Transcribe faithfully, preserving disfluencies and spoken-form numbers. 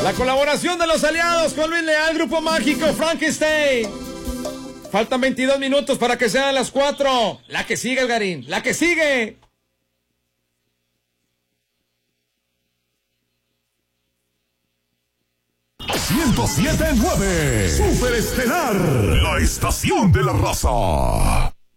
La colaboración de los aliados con Luis Leal, Grupo Mágico, Frankenstein. Faltan veintidós minutos para que sean las cuatro. La que sigue, Algarín, la que sigue. ciento siete punto nueve Superestelar, la estación de la raza.